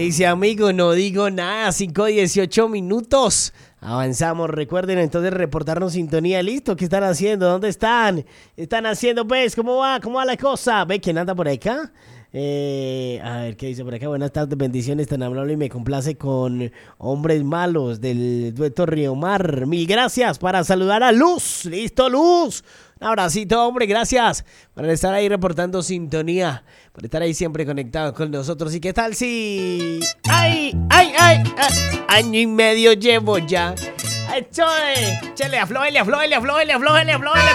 dice, amigo, no digo nada, 5:18 minutos. Avanzamos, recuerden entonces reportarnos sintonía. ¿Listo? ¿Qué están haciendo? ¿Dónde están? ¿Están haciendo, pues? ¿Cómo va? ¿Cómo va la cosa? ¿Ve quién anda por acá? A ver, ¿qué dice por acá? Buenas tardes, bendiciones, tan amable y me complace con Hombres Malos del dueto Riomar. Mil gracias para saludar a Luz. ¿Listo, Luz? Un abracito, hombre, gracias por estar ahí reportando sintonía, por estar ahí siempre conectados con nosotros. ¿Y qué tal si... ¡Ay! Año y medio llevo ya. ¡Échale! ¡Aflójele!